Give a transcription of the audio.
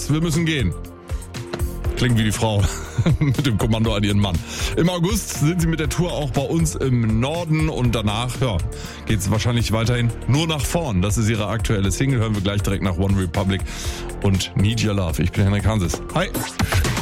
Schatz, wir müssen gehen. Klingt wie die Frau mit dem Kommando an ihren Mann. Im August sind sie mit der Tour auch bei uns im Norden und danach, geht es wahrscheinlich weiterhin nur nach vorn. Das ist ihre aktuelle Single. Hören wir gleich direkt nach One Republic und Need Your Love. Ich bin Henrik Hanses. Hi!